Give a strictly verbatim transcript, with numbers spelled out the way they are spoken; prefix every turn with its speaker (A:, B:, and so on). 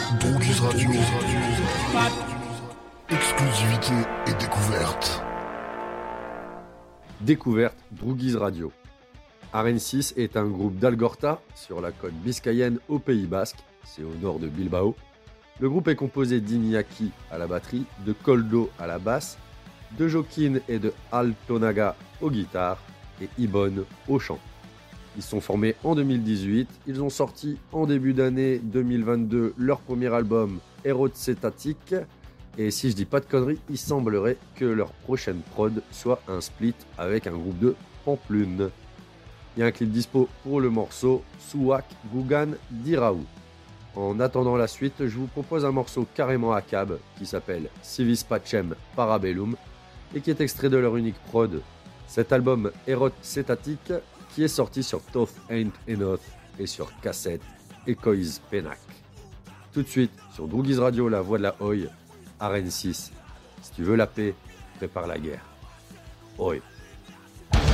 A: Droguise Radio. Exclusivité et découverte.
B: Découverte Droguise Radio. Arensis est un groupe d'Algorta, sur la côte biscayenne au Pays Basque, c'est au nord de Bilbao. Le groupe est composé d'Iñaki à la batterie, de Koldo à la basse, de Joaquin et de Altonaga aux guitares et Ibon au chant. Ils sont formés en deux mille dix-huit, ils ont sorti en début d'année deux mille vingt-deux leur premier album Erotsetatic, et si je dis pas de conneries, il semblerait que leur prochaine prod soit un split avec un groupe de Pamplune. Il y a un clip dispo pour le morceau Suwak Gugan Diraou. En attendant la suite, je vous propose un morceau carrément à cab qui s'appelle Civis Pacem Parabellum et qui est extrait de leur unique prod. Cet album Erotsetatic qui est sorti sur Tough Ain't Enough et sur cassette Echoes Penac. Tout de suite sur Droguise Radio, la voix de la Oi, Arensis. Si tu veux la paix, prépare la guerre. Oi.